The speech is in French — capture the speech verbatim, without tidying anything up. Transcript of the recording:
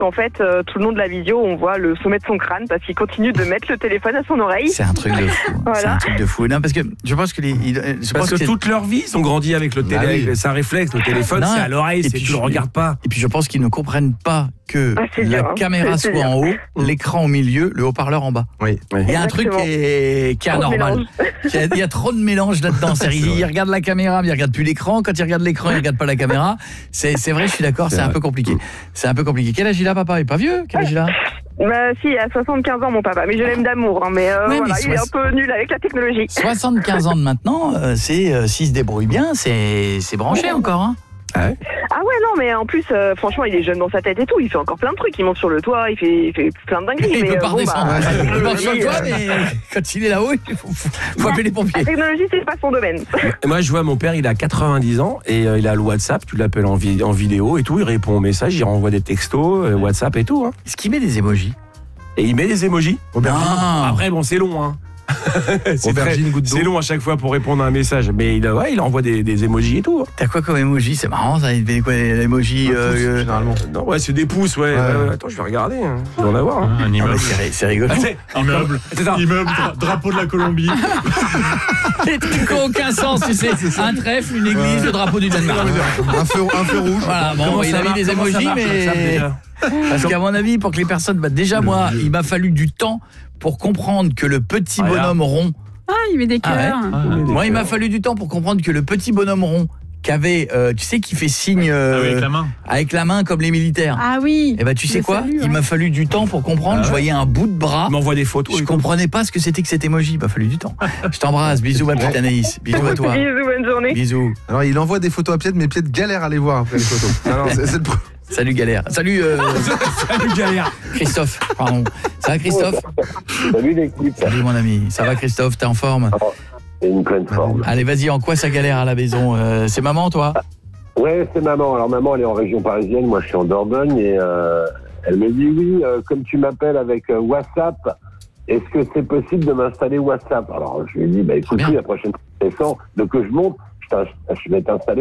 En fait, euh, tout le long de la vidéo, on voit le sommet de son crâne parce qu'il continue de mettre le téléphone à son oreille. C'est un truc de fou. Voilà. C'est un truc de fou. Non, parce que je pense que les, je parce pense que, que toute leur vie, ils ont grandi avec le télé, Ah oui. c'est un réflexe. Le téléphone, Non, c'est à l'oreille, c'est puis tu le je- regardes pas. Et puis je pense qu'ils ne comprennent pas que Ah, c'est la dur, hein. caméra C'est- c'est soit dur. en haut, l'écran au milieu, le haut-parleur en bas. Oui. Il y a un truc qui est, qui est Trop de anormal. mélange. Il y, a, il y a trop de mélange là-dedans. C'est il, il regarde la caméra, mais il regarde plus l'écran. Quand il regarde l'écran, il regarde pas la caméra. C'est, c'est vrai, je suis d'accord, c'est, c'est un peu compliqué. C'est un peu compliqué. Quel âge il a, papa? Il est pas vieux? Quel âge il a? Bah si, il a soixante-quinze ans mon papa, mais je l'aime d'amour, hein, mais, euh, Ouais, voilà, mais il est un soix- peu nul avec la technologie. soixante-quinze ans de maintenant, euh, c'est euh, s'il se débrouille bien, c'est, c'est branché encore. Hein. Ah ouais, non, mais en plus, euh, franchement, il est jeune dans sa tête et tout, il fait encore plein de trucs, il monte sur le toit, il fait, il fait plein de dingueries. Il mais, peut euh, pas bon, redescendre. bah, la Il peut pas sur le technologie, toit, euh, mais quand il est là-haut, il faut, faut, faut appeler les pompiers. La technologie, c'est pas son domaine. Et moi, je vois mon père, il a quatre-vingt-dix ans et euh, il a le WhatsApp, tu l'appelles en, vi- en vidéo et tout, il répond aux messages, il renvoie des textos, euh, WhatsApp et tout. Hein. Est-ce qu'il met des emojis? Et il met des emojis. Non. Après, bon, c'est long. Hein. c'est, Aubergine, très- goutte d'eau. c'est long à chaque fois pour répondre à un message. Mais il, ouais, il envoie des, des emojis et tout. Hein. T'as quoi comme emoji? C'est marrant ça, il fait quoi l'emoji euh, euh, Généralement. Non, ouais, c'est des pouces, ouais. Ouais. Euh, attends, je vais regarder. Hein. Je vais en avoir. Hein. Un ah, mais immeuble. c'est, c'est rigolo. Ah, c'est- Immeuble. C'est ça. Immeuble, dra- drapeau de la Colombie. Des trucs qui n'ont aucun sens, tu sais. Un trèfle, une église, le drapeau du Danemark. Un feu, un feu rouge. Voilà, bon, Comment il ça a mis marche- des comment ça emojis, marche, WhatsApp, mais... déjà Parce qu'à mon avis, pour que les personnes... Bah, déjà, moi, il m'a fallu du temps pour comprendre que le petit Voilà. bonhomme rond... Ah, il met des Ah ouais. cœurs. Moi, il m'a fallu du temps pour comprendre que le petit bonhomme rond qu'avait, euh, tu sais, qui fait signe euh, Ah oui, avec la main. avec la main comme les militaires. Ah oui. Et bah, tu sais Le quoi? salut, Il ouais. m'a fallu du temps pour comprendre. Ah Je ouais. voyais un bout de bras. Il m'envoie des photos. Je et tout. comprenais pas ce que c'était que cet emoji. Il m'a fallu du temps. Je t'embrasse. Bisous, ma petite Anaïs. Bisous à toi. Bisous, bonne journée. Bisous. Alors, il envoie des photos à Pied, mais Pied galère à les voir après les photos. Non, non, c'est, c'est le pro- Salut Galère. Salut euh, Salut, galère. Christophe. Pardon. Ça va Christophe? Salut l'équipe, Salut mon ami. Ça va Christophe? T'es en forme? c'est une pleine forme. Allez, vas-y. En quoi ça galère à la maison? Euh, C'est maman, toi? Ouais, c'est maman. Alors maman, elle est en région parisienne, moi je suis en Dordogne et euh, elle me dit oui, euh, comme tu m'appelles avec euh, WhatsApp, est-ce que c'est possible de m'installer WhatsApp? Alors je lui ai dit, bah écoute, bien. oui, la prochaine fois que je descends, de que je monte, je, t'in- je vais t'installer